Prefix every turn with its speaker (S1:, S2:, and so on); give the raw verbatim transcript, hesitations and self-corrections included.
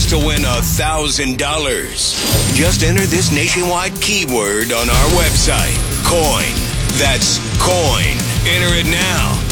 S1: to win a thousand dollars. Just enter this nationwide keyword on our website, coin. That's coin. Enter it now